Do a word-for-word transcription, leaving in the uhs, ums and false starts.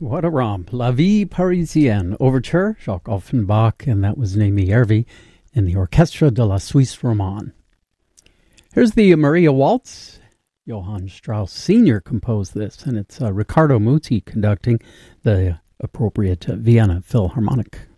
What a romp. La Vie Parisienne Overture, Jacques Offenbach, and that was Naomi Järvi in the Orchestre de la Suisse Romande. Here's the Maria Waltz. Johann Strauss Senior composed this, and it's uh, Riccardo Muti conducting the appropriate uh, Vienna Philharmonic.